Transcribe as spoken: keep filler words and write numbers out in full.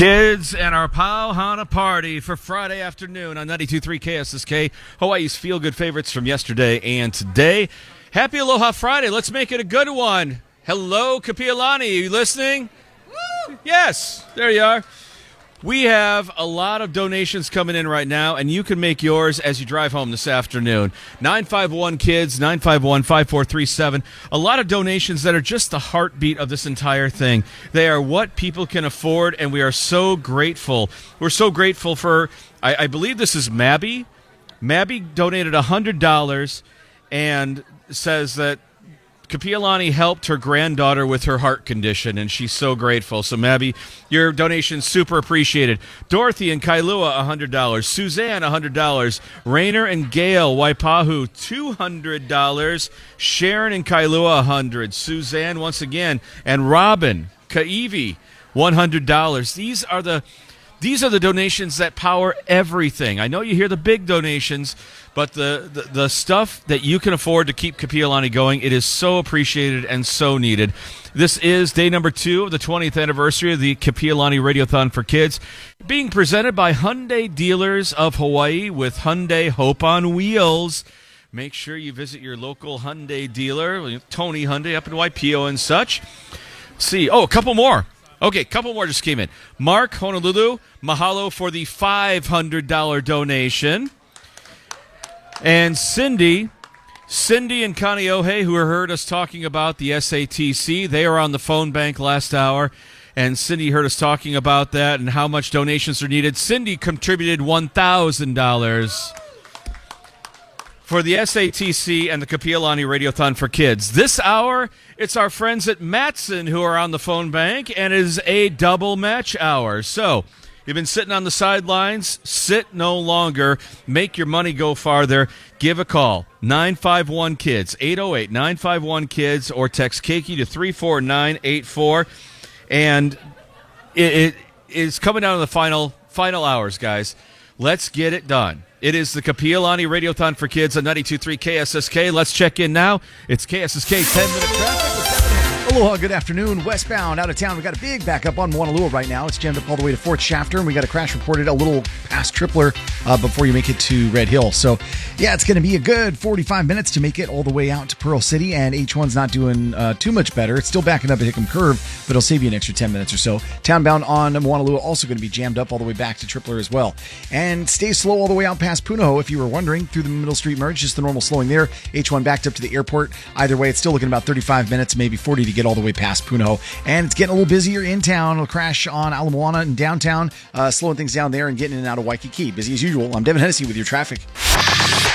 Kids and our Pau Hana party for Friday afternoon on ninety-two point three K S S K, Hawaii's feel-good favorites from yesterday and today. Happy Aloha Friday. Let's make it a good one. Hello, Kapiolani. Are you listening? Woo! Yes, there you are. We have a lot of donations coming in right now, and you can make yours as you drive home this afternoon. nine five one KIDS, nine five one, five four three seven. A lot of donations that are just the heartbeat of this entire thing. They are what people can afford, and we are so grateful. We're so grateful for, I, I believe this is Mabby. Mabby donated one hundred dollars and says that Kapiolani helped her granddaughter with her heart condition, and she's so grateful. So, Mabby, your donation's super appreciated. Dorothy and Kailua, one hundred dollars. Suzanne, one hundred dollars. Rainer and Gail, Waipahu, two hundred dollars. Sharon and Kailua, one hundred dollars. Suzanne, once again. And Robin, Kaivi, one hundred dollars. These are the... These are the donations that power everything. I know you hear the big donations, but the, the, the stuff that you can afford to keep Kapiolani going, it is so appreciated and so needed. This is day number two of the twentieth anniversary of the Kapiolani Radiothon for Kids, being presented by Hyundai Dealers of Hawaii with Hyundai Hope on Wheels. Make sure you visit your local Hyundai dealer, Tony Hyundai up in Waipio and such. Let's see. Oh, a couple more. Okay, a couple more just came in. Mark, Honolulu, mahalo for the five hundred dollars donation. And Cindy, Cindy and Kaneohe, who heard us talking about the S A T C, they were on the phone bank last hour, and Cindy heard us talking about that and how much donations are needed. Cindy contributed one thousand dollars for the S A T C and the Kapiolani Radiothon for Kids. This hour, it's our friends at Matson who are on the phone bank, and it is a double match hour. So, you've been sitting on the sidelines, sit no longer, make your money go farther, give a call, nine five one KIDS, eight oh eight, nine five one KIDS, or text Keiki to three four nine eight four, and it, it is coming down to the final, final hours, guys. Let's get it done. It is the Kapiolani Radiothon for Kids on ninety-two point three K S S K. Let's check in now. It's K S S K ten-minute traffic. Aloha, good afternoon. Westbound, out of town, we got a big backup on Moanalua right now. It's jammed up all the way to Fort Shafter, and we got a crash reported a little past Tripler uh, before you make it to Red Hill. So, yeah, it's going to be a good forty-five minutes to make it all the way out to Pearl City, and H one's not doing uh, too much better. It's still backing up at Hickam Curve, but it'll save you an extra ten minutes or so. Townbound on Moanalua also going to be jammed up all the way back to Tripler as well. And stay slow all the way out past Punahou, if you were wondering, through the Middle Street Merge, just the normal slowing there. H one backed up to the airport. Either way, it's still looking about thirty-five minutes, maybe forty to get all the way past Punahou. And it's getting a little busier in town. It'll crash on Ala Moana in downtown, uh, slowing things down there and getting in and out of Waikiki. Busy as usual. I'm Devin Hennessy with your traffic.